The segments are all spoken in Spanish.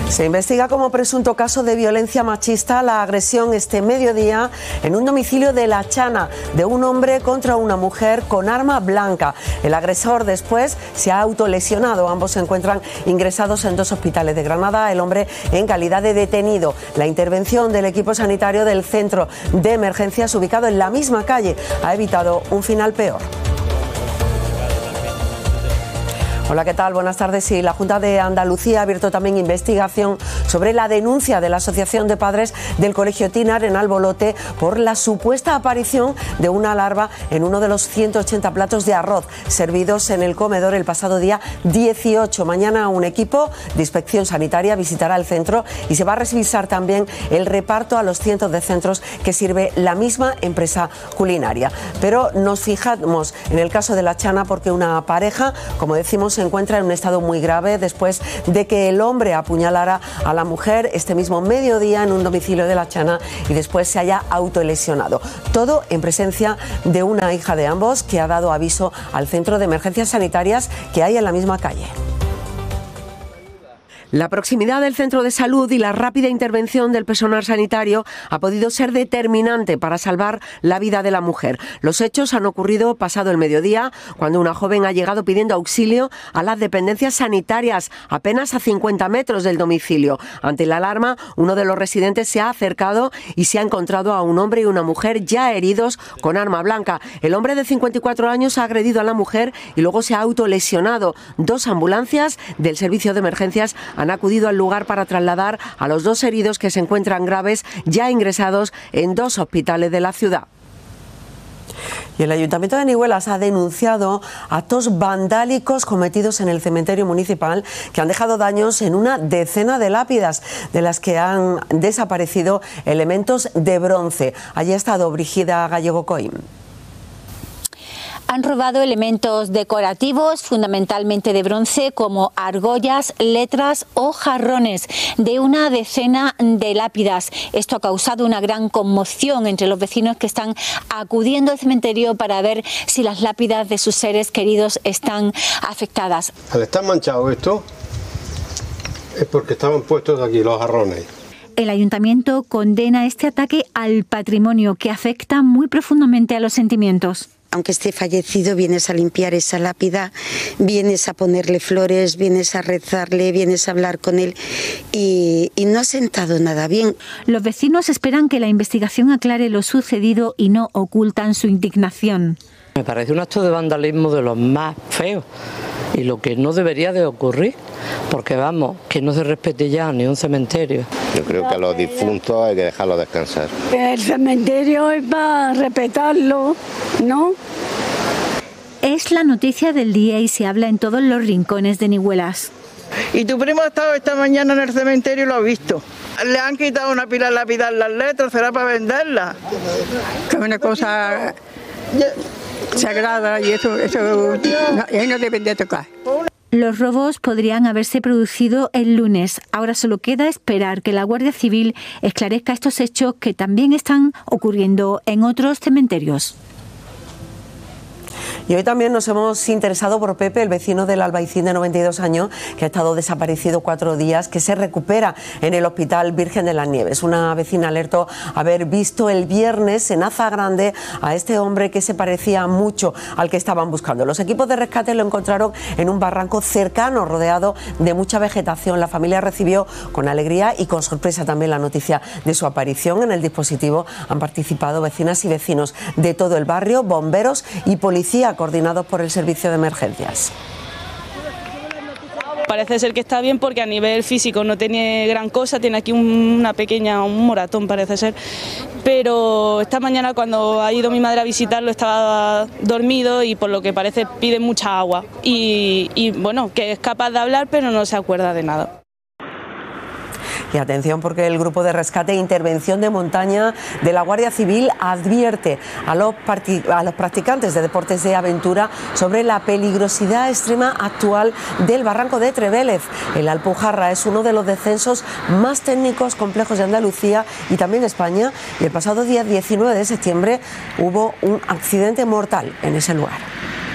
Se investiga como presunto caso de violencia machista la agresión este mediodía en un domicilio de La Chana de un hombre contra una mujer con arma blanca. El agresor después se ha autolesionado. Ambos se encuentran ingresados en 2 hospitales de Granada, el hombre en calidad de detenido. La intervención del equipo sanitario del centro de emergencias ubicado en la misma calle ha evitado un final peor. Hola, ¿qué tal? Buenas tardes. Sí, la Junta de Andalucía ha abierto también investigación sobre la denuncia de la Asociación de Padres del Colegio Tinar en Albolote por la supuesta aparición de una larva en uno de los 180 platos de arroz servidos en el comedor el pasado día 18. Mañana un equipo de inspección sanitaria visitará el centro y se va a revisar también el reparto a los cientos de centros que sirve la misma empresa culinaria. Pero nos fijamos en el caso de La Chana porque una pareja, como decimos, se encuentra en un estado muy grave después de que el hombre apuñalara a la mujer este mismo mediodía en un domicilio de La Chana y después se haya autolesionado. Todo en presencia de una hija de ambos que ha dado aviso al centro de emergencias sanitarias que hay en la misma calle. La proximidad del centro de salud y la rápida intervención del personal sanitario ha podido ser determinante para salvar la vida de la mujer. Los hechos han ocurrido pasado el mediodía, cuando una joven ha llegado pidiendo auxilio a las dependencias sanitarias, apenas a 50 metros del domicilio. Ante la alarma, uno de los residentes se ha acercado y se ha encontrado a un hombre y una mujer ya heridos con arma blanca. El hombre de 54 años ha agredido a la mujer y luego se ha autolesionado. 2 ambulancias del servicio de emergencias han acudido al lugar para trasladar a los 2 heridos que se encuentran graves, ya ingresados en 2 hospitales de la ciudad. Y el Ayuntamiento de Nihuelas ha denunciado actos vandálicos cometidos en el cementerio municipal que han dejado daños en una decena de lápidas, de las que han desaparecido elementos de bronce. Allí ha estado Brígida Gallego Coín. Han robado elementos decorativos, fundamentalmente de bronce, como argollas, letras o jarrones, de una decena de lápidas. Esto ha causado una gran conmoción entre los vecinos que están acudiendo al cementerio para ver si las lápidas de sus seres queridos están afectadas. Al estar manchado esto, es porque estaban puestos aquí los jarrones. El ayuntamiento condena este ataque al patrimonio que afecta muy profundamente a los sentimientos. Aunque esté fallecido, vienes a limpiar esa lápida, vienes a ponerle flores, vienes a rezarle, vienes a hablar con él y no ha sentado nada bien. Los vecinos esperan que la investigación aclare lo sucedido y no ocultan su indignación. Me parece un acto de vandalismo de los más feos y lo que no debería de ocurrir, porque vamos, que no se respete ya ni un cementerio. Yo creo que a los difuntos hay que dejarlos descansar. El cementerio es para respetarlo, ¿no? Es la noticia del día y se habla en todos los rincones de Nihuelas. Y tu primo ha estado esta mañana en el cementerio y lo ha visto. Le han quitado una pila de lápidas las letras, será para venderlas. Que es una cosa sagrada y eso no deben de tocar. Los robos podrían haberse producido el lunes. Ahora solo queda esperar que la Guardia Civil esclarezca estos hechos que también están ocurriendo en otros cementerios. Y hoy también nos hemos interesado por Pepe, el vecino del Albaicín de 92 años, que ha estado desaparecido 4 días, que se recupera en el Hospital Virgen de las Nieves. Una vecina alertó haber visto el viernes en Azagrande a este hombre que se parecía mucho al que estaban buscando. Los equipos de rescate lo encontraron en un barranco cercano, rodeado de mucha vegetación. La familia recibió con alegría y con sorpresa también la noticia de su aparición. En el dispositivo han participado vecinas y vecinos de todo el barrio, bomberos y policía, coordinados por el servicio de emergencias. Parece ser que está bien porque a nivel físico no tiene gran cosa, tiene aquí un moratón parece ser, pero esta mañana cuando ha ido mi madre a visitarlo estaba dormido y por lo que parece pide mucha agua y bueno, que es capaz de hablar pero no se acuerda de nada. Y atención porque el Grupo de Rescate e Intervención de Montaña de la Guardia Civil advierte a los practicantes de deportes de aventura sobre la peligrosidad extrema actual del barranco de Trevélez. El Alpujarra es uno de los descensos más técnicos complejos de Andalucía y también de España, y el pasado día 19 de septiembre hubo un accidente mortal en ese lugar.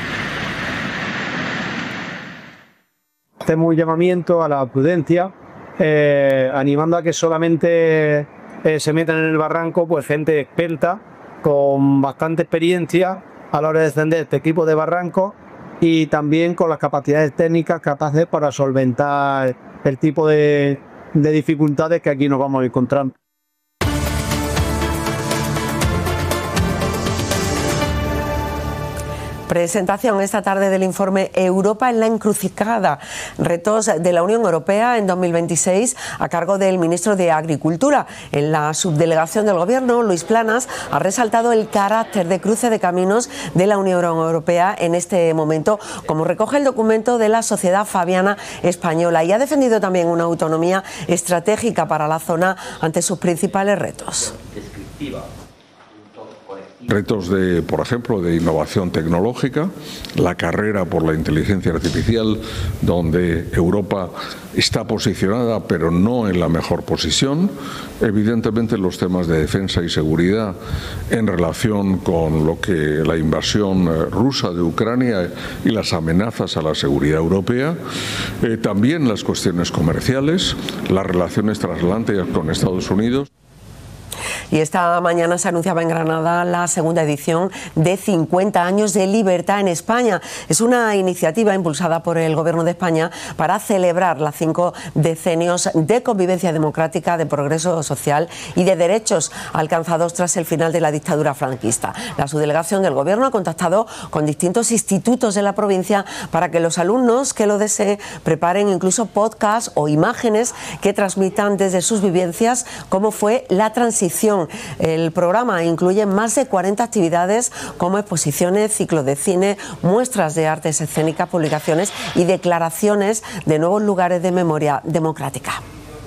Hacemos un llamamiento a la prudencia animando a que solamente se metan en el barranco pues gente experta, con bastante experiencia a la hora de descender este tipo de barrancos y también con las capacidades técnicas capaces para solventar el tipo de dificultades que aquí nos vamos a encontrar. Presentación esta tarde del informe Europa en la encrucijada, retos de la Unión Europea en 2026 a cargo del ministro de Agricultura. En la subdelegación del Gobierno, Luis Planas ha resaltado el carácter de cruce de caminos de la Unión Europea en este momento, como recoge el documento de la Sociedad Fabiana Española, y ha defendido también una autonomía estratégica para la zona ante sus principales retos. Retos de, por ejemplo, de innovación tecnológica, la carrera por la inteligencia artificial, donde Europa está posicionada pero no en la mejor posición, evidentemente los temas de defensa y seguridad en relación con lo que la invasión rusa de Ucrania y las amenazas a la seguridad europea, también las cuestiones comerciales, las relaciones transatlánticas con Estados Unidos. Y esta mañana se anunciaba en Granada la segunda edición de 50 años de libertad en España. Es una iniciativa impulsada por el Gobierno de España para celebrar los 5 decenios de convivencia democrática, de progreso social y de derechos alcanzados tras el final de la dictadura franquista. La subdelegación del Gobierno ha contactado con distintos institutos de la provincia para que los alumnos que lo deseen preparen incluso podcasts o imágenes que transmitan desde sus vivencias cómo fue la transición. El programa incluye más de 40 actividades como exposiciones, ciclos de cine, muestras de artes escénicas, publicaciones y declaraciones de nuevos lugares de memoria democrática.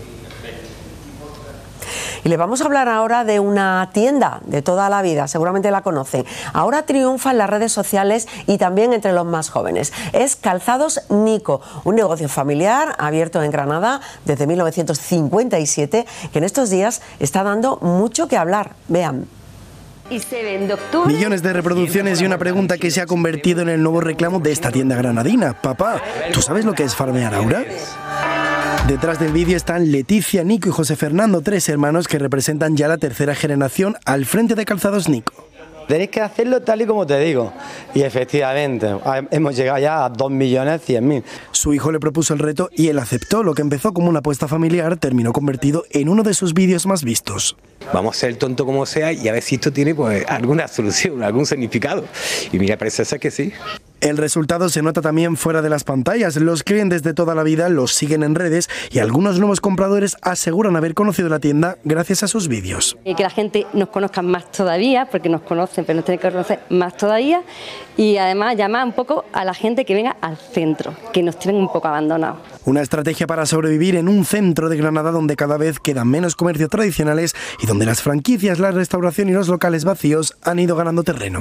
Y le vamos a hablar ahora de una tienda de toda la vida, seguramente la conocen. Ahora triunfa en las redes sociales y también entre los más jóvenes. Es Calzados Nico, un negocio familiar abierto en Granada desde 1957, que en estos días está dando mucho que hablar. Vean. Y se vende octubre. Millones de reproducciones y una pregunta que se ha convertido en el nuevo reclamo de esta tienda granadina. Papá, ¿tú sabes lo que es farmear ahora? Detrás del vídeo están Leticia, Nico y José Fernando, 3 hermanos que representan ya la tercera generación al frente de Calzados Nico. Tenéis que hacerlo tal y como te digo. Y efectivamente, hemos llegado ya a 2.100.000. Su hijo le propuso el reto y él aceptó. Lo que empezó como una apuesta familiar terminó convertido en uno de sus vídeos más vistos. Vamos a ser tonto como sea y a ver si esto tiene pues alguna solución, algún significado. Y mira, parece ser que sí. El resultado se nota también fuera de las pantallas. Los clientes de toda la vida los siguen en redes y algunos nuevos compradores aseguran haber conocido la tienda gracias a sus vídeos. Que la gente nos conozca más todavía, porque nos conocen, pero nos tienen que conocer más todavía, y además llamar un poco a la gente que venga al centro, que nos tienen un poco abandonados. Una estrategia para sobrevivir en un centro de Granada donde cada vez quedan menos comercios tradicionales y donde las franquicias, la restauración y los locales vacíos han ido ganando terreno.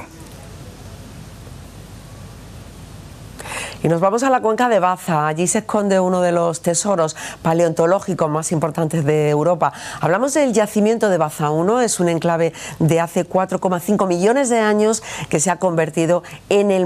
Y nos vamos a la cuenca de Baza. Allí se esconde uno de los tesoros paleontológicos más importantes de Europa. Hablamos del yacimiento de Baza 1. Es un enclave de hace 4,5 millones de años que se ha convertido en el